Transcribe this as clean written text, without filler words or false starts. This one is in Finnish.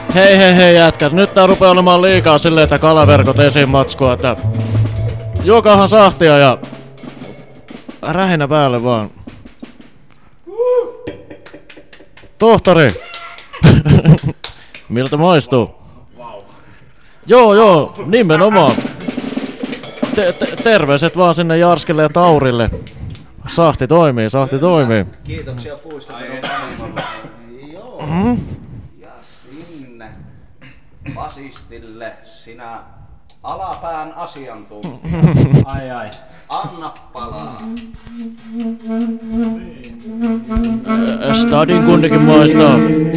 Hei jätkät, nyt tää rupee olemaan liikaa silleen, että kalaverkot esiin matskua, että juokaahan sahtia ja rähinä päälle vaan. Tohtori! Miltä maistuu? Wow. Joo, nimenomaan. Terveiset vaan sinne Jarskille ja Taurille. Sahti toimii. Kiitoksia puista. Joo. Ja sinne basistille sinä alapään asiantuntija. Ai. Anna palaa. Stadin kundikin maistaa.